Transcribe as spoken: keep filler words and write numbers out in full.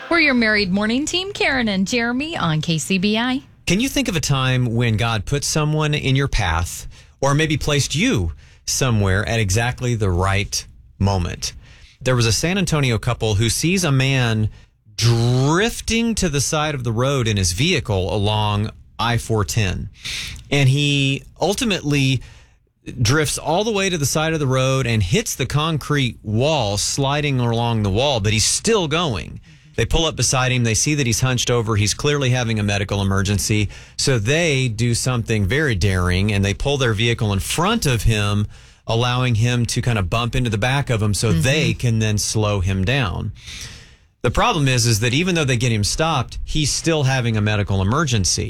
We're your Married Morning Team, Karen and Jeremy on K C B I. Can you think of a time when God put someone in your path or maybe placed you somewhere at exactly the right moment? There was a San Antonio couple who sees a man drifting to the side of the road in his vehicle along I four ten. And he ultimately drifts all the way to the side of the road and hits the concrete wall, sliding along the wall, but he's still going. They pull up beside him. They see that he's hunched over. He's clearly having a medical emergency. So they do something very daring, and they pull their vehicle in front of him, allowing him to kind of bump into the back of him so mm-hmm. they can then slow him down. The problem is, is that even though they get him stopped, he's still having a medical emergency.